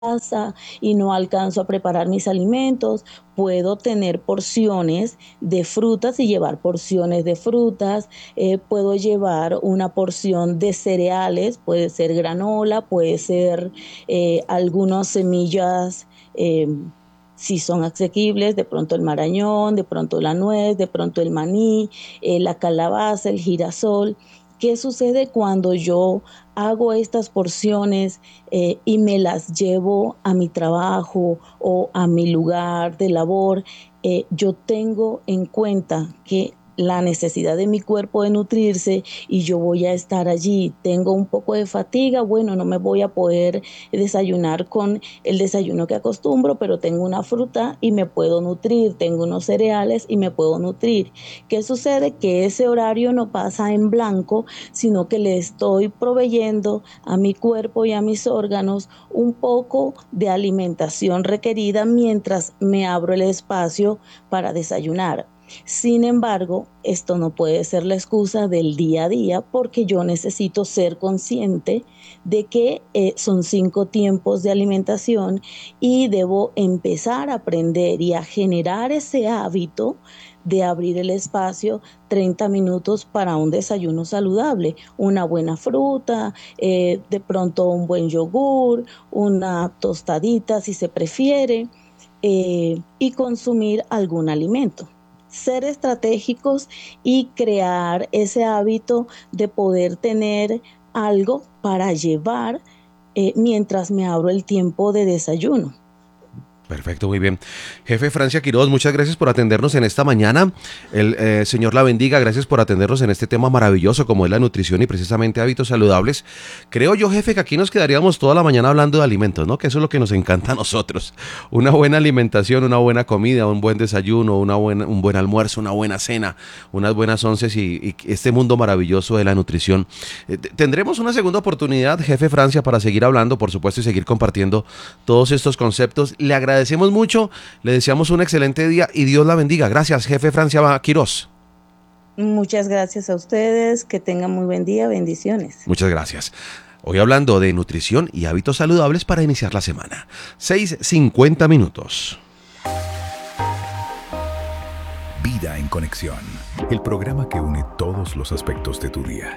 casa y no alcanzo a preparar mis alimentos, puedo tener porciones de frutas y llevar porciones de frutas, puedo llevar una porción de cereales, puede ser granola, puede ser algunas semillas, si son asequibles, de pronto el marañón, de pronto la nuez, de pronto el maní, la calabaza, el girasol. ¿Qué sucede cuando yo hago estas porciones y me las llevo a mi trabajo o a mi lugar de labor? Yo tengo en cuenta que la necesidad de mi cuerpo de nutrirse y yo voy a estar allí, tengo un poco de fatiga, bueno, no me voy a poder desayunar con el desayuno que acostumbro, pero tengo una fruta y me puedo nutrir, tengo unos cereales y me puedo nutrir. ¿Qué sucede? Que ese horario no pasa en blanco, sino que le estoy proveyendo a mi cuerpo y a mis órganos un poco de alimentación requerida mientras me abro el espacio para desayunar. Sin embargo, esto no puede ser la excusa del día a día porque yo necesito ser consciente de que son 5 tiempos de alimentación y debo empezar a aprender y a generar ese hábito de abrir el espacio 30 minutos para un desayuno saludable, una buena fruta, de pronto un buen yogur, una tostadita si se prefiere, y consumir algún alimento. Ser estratégicos y crear ese hábito de poder tener algo para llevar mientras me abro el tiempo de desayuno. Perfecto, muy bien. Jefe Francia Quiroz, muchas gracias por atendernos en esta mañana. El Señor la bendiga, gracias por atendernos en este tema maravilloso como es la nutrición y precisamente hábitos saludables. Creo yo, jefe, que aquí nos quedaríamos toda la mañana hablando de alimentos, ¿no? Que eso es lo que nos encanta a nosotros. Una buena alimentación, una buena comida, un buen desayuno, un buen almuerzo, una buena cena, unas buenas onces y este mundo maravilloso de la nutrición. Tendremos una segunda oportunidad, jefe Francia, para seguir hablando, por supuesto, y seguir compartiendo todos estos conceptos. Le agradecemos mucho, le deseamos un excelente día y Dios la bendiga. Gracias, jefe Francia Quiroz. Muchas gracias a ustedes, que tengan muy buen día, bendiciones. Muchas gracias. Hoy hablando de nutrición y hábitos saludables para iniciar la semana. 6:50. Vida en Conexión, el programa que une todos los aspectos de tu día.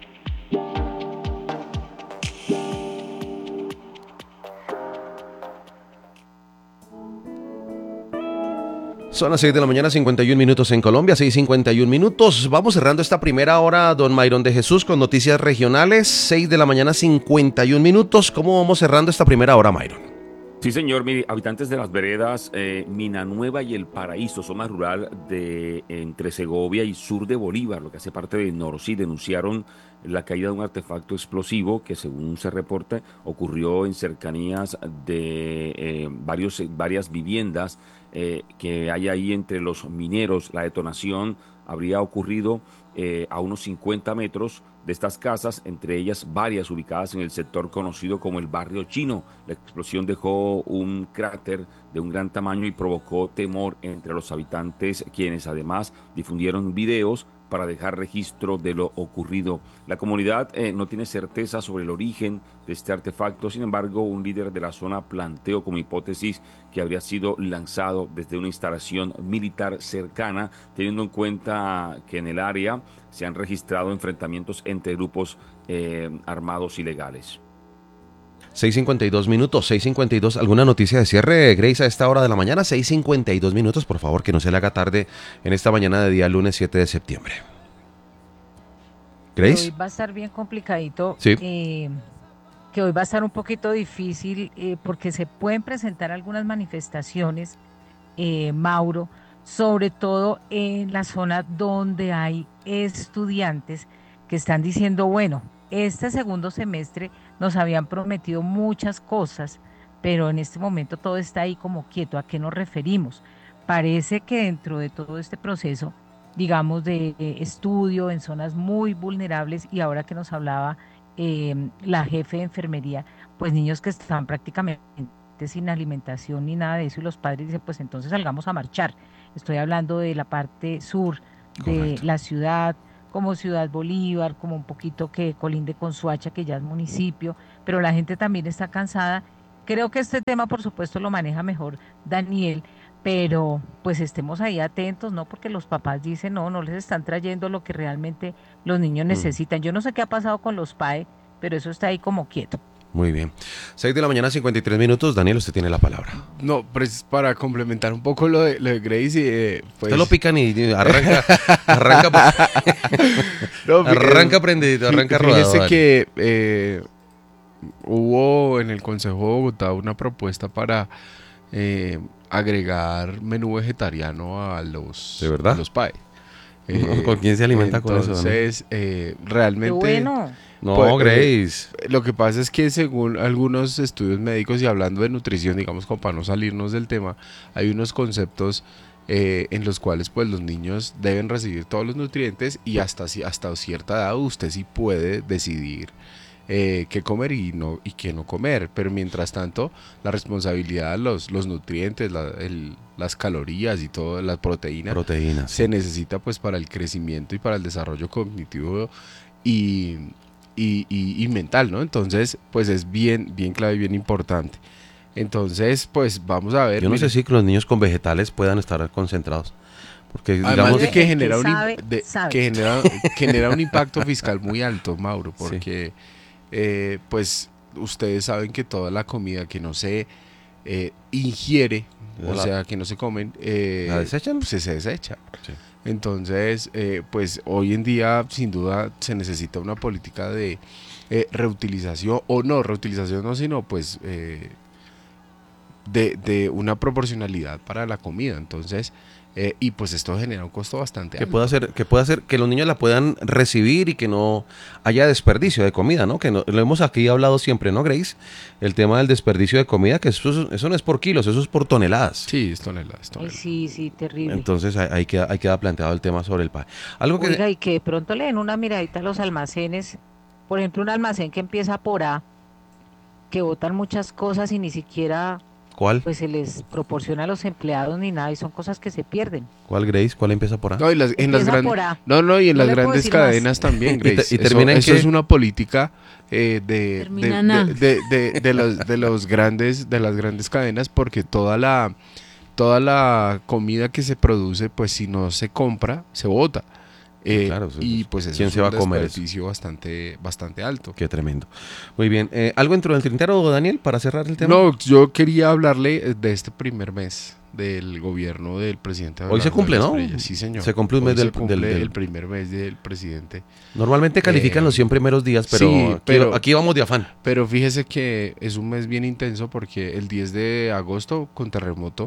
Son las 6 de la mañana, 51 minutos en Colombia, 6:51. Vamos cerrando esta primera hora, don Mayron de Jesús, con noticias regionales. 6 de la mañana, 51 minutos. ¿Cómo vamos cerrando esta primera hora, Mayron? Sí, señor. Mire, habitantes de las veredas Minanueva y El Paraíso, zona rural de entre Segovia y sur de Bolívar, lo que hace parte de Norosí, denunciaron la caída de un artefacto explosivo que, según se reporta, ocurrió en cercanías de varias viviendas que hay ahí entre los mineros. La detonación habría ocurrido a unos 50 metros de estas casas, entre ellas varias ubicadas en el sector conocido como el Barrio Chino. La explosión dejó un cráter de un gran tamaño y provocó temor entre los habitantes, quienes además difundieron videos para dejar registro de lo ocurrido. La comunidad no tiene certeza sobre el origen de este artefacto. Sin embargo, un líder de la zona planteó como hipótesis que habría sido lanzado desde una instalación militar cercana, teniendo en cuenta que en el área se han registrado enfrentamientos entre grupos armados ilegales. 6:52, 6:52. ¿Alguna noticia de cierre, Grace, a esta hora de la mañana? 6:52, por favor, que no se le haga tarde en esta mañana de día lunes 7 de septiembre. Que hoy Grace. va a estar bien complicadito, Sí. que hoy va a estar un poquito difícil porque se pueden presentar algunas manifestaciones, Mauro, sobre todo en la zona donde hay estudiantes que están diciendo, bueno, este segundo semestre nos habían prometido muchas cosas, pero en este momento todo está ahí como quieto. ¿A qué nos referimos? Parece que dentro de todo este proceso, digamos, de estudio en zonas muy vulnerables, y ahora que nos hablaba la jefe de enfermería, pues niños que están prácticamente sin alimentación ni nada de eso, y los padres dicen, pues entonces salgamos a marchar. Estoy hablando de la parte sur de Correcto. la ciudad, como Ciudad Bolívar, como un poquito que colinde con Soacha, que ya es municipio, pero la gente también está cansada Creo que este tema, por supuesto, lo maneja mejor Daniel, pero pues estemos ahí atentos, ¿no? Porque los papás dicen, no, no les están trayendo lo que realmente los niños Mm, necesitan. Yo no sé qué ha pasado con los PAE, pero eso está ahí como quieto. muy bien. 6 de la mañana, 53 minutos. Daniel, usted tiene la palabra. No, pues para complementar un poco lo de Grace, pues... Usted lo pican y arranca, arranca, No, arranca prendidito, arranca rodado. fíjese Dale. que hubo en el Consejo de Bogotá una propuesta para agregar menú vegetariano ¿De verdad? a los PAE. No, ¿con quién se alimenta con eso, Daniel? Entonces, Qué realmente... bueno. No, Pues, Grace. Lo que pasa es que según algunos estudios médicos y hablando de nutrición, digamos, como para no salirnos del tema, hay unos conceptos en los cuales pues los niños deben recibir todos los nutrientes y hasta cierta edad usted sí puede decidir qué comer y qué no comer, pero mientras tanto la responsabilidad, los nutrientes, las calorías y todas las proteínas Proteínas. se necesita pues para el crecimiento y para el desarrollo cognitivo y, y mental, ¿no? Entonces, pues es bien clave y bien importante. Entonces, pues vamos a ver. Yo no mire, sé si los niños con vegetales puedan estar concentrados. Porque además digamos, de que El que genera sabe, sabe. que genera un impacto fiscal muy alto, Mauro, porque pues ustedes saben que toda la comida que no se ingiere, o sea, que no se comen, ¿la desechan? pues se desecha. Sí. Entonces, pues hoy en día sin duda se necesita una política de reutilización, o no, reutilización no, sino pues de una proporcionalidad para la comida. Entonces, y pues esto genera un costo bastante Que alto. pueda hacer que los niños la puedan recibir y que no haya desperdicio de comida, ¿no? Que lo hemos aquí hablado siempre, ¿no, Grace? El tema del desperdicio de comida, que eso no es por kilos, eso es por toneladas. Sí, es tonelada, es Ay, tonelada. sí, terrible. Entonces ahí queda planteado el tema sobre el PAE. Algo que Oiga, y que de pronto le den una miradita a los almacenes, por ejemplo, un almacén que empieza por A, que botan muchas cosas y ni siquiera ¿cuál? pues se les proporciona a los empleados ni nada y son cosas que se pierden. ¿Cuál, Grace? ¿Cuál empieza por A? No, y en las Empieza grandes, por A. no, y en No las le puedo grandes decir más. cadenas también, Grace. Y termina en eso que- es una política Termina en A. de las grandes cadenas, porque toda la comida que se produce, pues si no se compra, se bota. Claro, Y pues eso ¿quién es se va un a comer eso? desperdicio bastante alto. Qué tremendo. Muy bien. ¿Algo dentro del tintero, Daniel, para cerrar el tema? No, yo quería hablarle de este primer mes del gobierno del presidente. Hoy se Abelardo cumple, ¿no? Espriella. Sí, señor. Se cumple un Hoy mes se cumple el primer mes del presidente. Normalmente califican los 100 primeros días, pero, sí, pero- aquí vamos de afán. Pero fíjese que es un mes bien intenso porque el 10 de agosto con terremoto,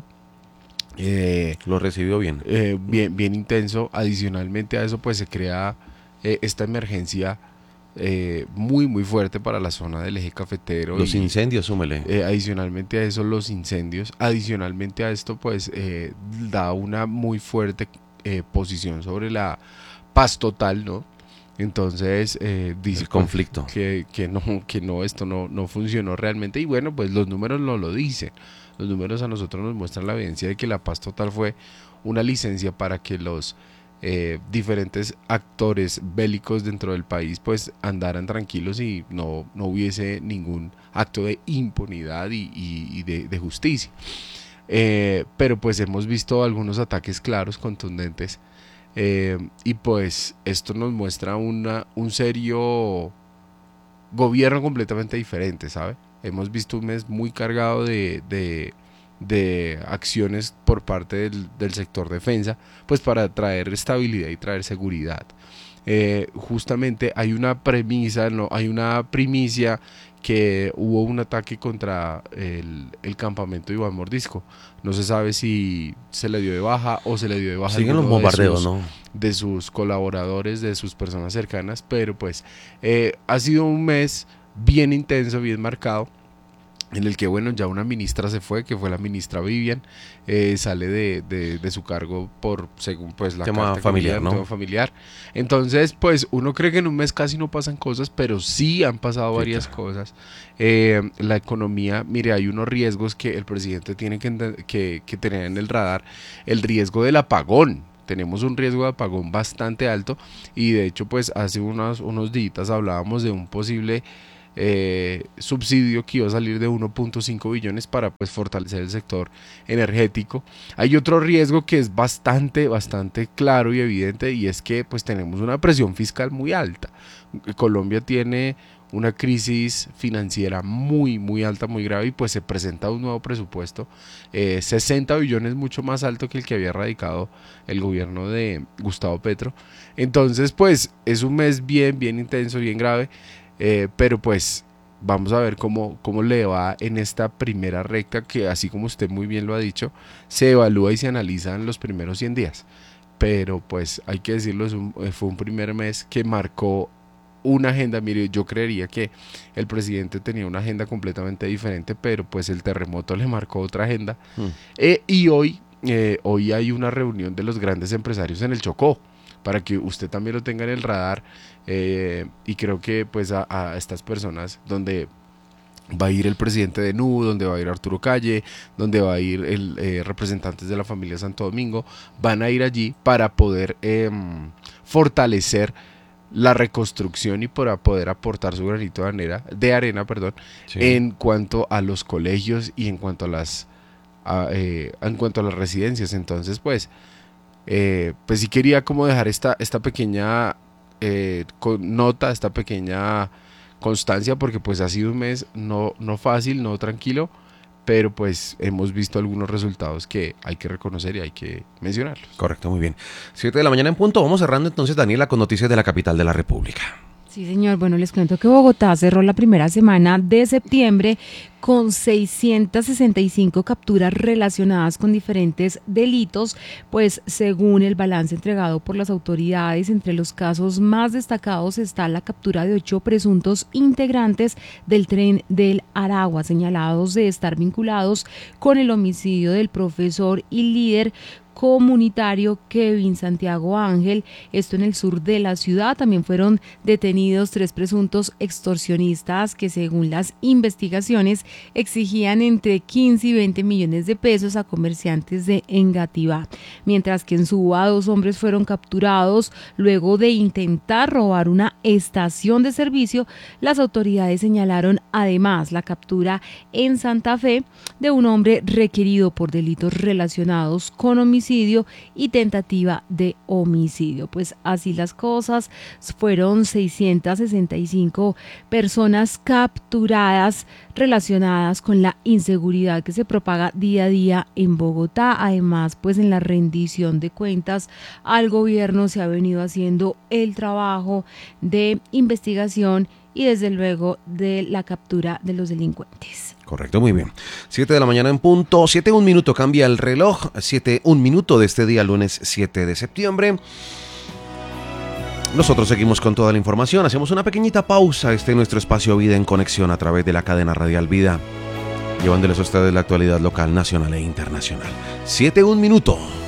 Lo recibió bien. bien intenso. Adicionalmente a eso pues se crea esta emergencia muy fuerte para la zona del eje cafetero. Los incendios, súmele. Adicionalmente a eso los incendios. Adicionalmente a esto pues da una muy fuerte posición sobre la paz total, ¿no? Entonces dice El conflicto. que no, esto no funcionó realmente, y bueno, pues los números lo dicen. Los números a nosotros nos muestran la evidencia de que la paz total fue una licencia para que los diferentes actores bélicos dentro del país pues andaran tranquilos y no hubiese ningún acto de impunidad y de justicia. Pero pues hemos visto algunos ataques claros, contundentes, y pues esto nos muestra un serio gobierno completamente diferente, ¿sabe? Hemos visto un mes muy cargado de acciones por parte del sector defensa, pues para traer estabilidad y traer seguridad. Justamente hay una premisa, no, hay una primicia que hubo un ataque contra el campamento de Iván Mordisco. No se sabe si se le dio de baja o se le dio de baja Siguen los alguno bombardeos, ¿no? de sus colaboradores, de sus personas cercanas, pero pues ha sido un mes bien intenso, bien marcado, en el que bueno, ya una ministra se fue, que fue la ministra Vivian, sale de su cargo por, según pues la Tema carta familiar, que ¿no? tema familiar. Entonces pues uno cree que en un mes casi no pasan cosas, pero sí han pasado Sí, varias claro. cosas. La economía, mire, hay unos riesgos que el presidente tiene que tener en el radar. El riesgo del apagón. Tenemos un riesgo de apagón bastante alto, y de hecho pues hace unos días hablábamos de un posible subsidio que iba a salir de 1.5 billones para pues fortalecer el sector energético. Hay otro riesgo que es bastante claro y evidente, y es que pues tenemos una presión fiscal muy alta. Colombia tiene una crisis financiera muy alta, muy grave, y pues se presenta un nuevo presupuesto, 60 billones, mucho más alto que el que había radicado el gobierno de Gustavo Petro. Entonces pues es un mes bien intenso, bien grave, pero pues vamos a ver cómo le va en esta primera recta, que así como usted muy bien lo ha dicho, se evalúa y se analiza en los primeros 100 días. Pero pues hay que decirlo, fue un primer mes que marcó una agenda. Mire, yo creería que el presidente tenía una agenda completamente diferente, pero pues el terremoto le marcó otra agenda. Y hoy hay una reunión de los grandes empresarios en el Chocó, para que usted también lo tenga en el radar, y creo que pues a estas personas, donde va a ir el presidente de NU, donde va a ir Arturo Calle, donde va a ir representantes de la familia Santo Domingo, van a ir allí para poder fortalecer la reconstrucción y para poder aportar su granito de arena, sí, en cuanto a los colegios y en cuanto a las residencias. Entonces pues sí quería como dejar esta pequeña nota, esta pequeña constancia, porque pues ha sido un mes no fácil, no tranquilo, pero pues hemos visto algunos resultados que hay que reconocer y hay que mencionarlos. Correcto, muy bien. 7 de la mañana en punto. Vamos cerrando entonces, Daniela, con noticias de la capital de la República. Sí, señor. Bueno, les cuento que Bogotá cerró la primera semana de septiembre con 665 capturas relacionadas con diferentes delitos, pues según el balance entregado por las autoridades, entre los casos más destacados está la captura de 8 presuntos integrantes del Tren del Aragua, señalados de estar vinculados con el homicidio del profesor y líder comunitario Kevin Santiago Ángel, esto en el sur de la ciudad. También fueron detenidos 3 presuntos extorsionistas que, según las investigaciones, exigían entre 15 y 20 millones de pesos a comerciantes de Engativá, mientras que en Suba 2 hombres fueron capturados luego de intentar robar una estación de servicio. Las autoridades señalaron además la captura en Santa Fe de un hombre requerido por delitos relacionados con homicidio y tentativa de homicidio. Pues así las cosas, fueron 665 personas capturadas relacionadas con la inseguridad que se propaga día a día en Bogotá. Además, pues en la rendición de cuentas al gobierno se ha venido haciendo el trabajo de investigación y desde luego de la captura de los delincuentes. Correcto, muy bien. 7 de la mañana en punto, 7:01 minuto, cambia el reloj, 7:01 minuto de este día, lunes 7 de septiembre. Nosotros seguimos con toda la información, hacemos una pequeñita pausa, nuestro espacio Vida en Conexión a través de la cadena radial Vida, llevándoles a ustedes la actualidad local, nacional e internacional. 7:01 minuto.